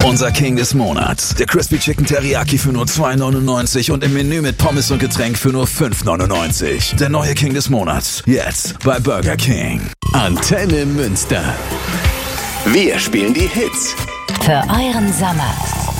Unser King des Monats. Der Crispy Chicken Teriyaki für nur 2,99 und im Menü mit Pommes und Getränk für nur 5,99. Der neue King des Monats. Jetzt bei Burger King. Antenne Münster. Wir spielen die Hits. Für euren Sommer.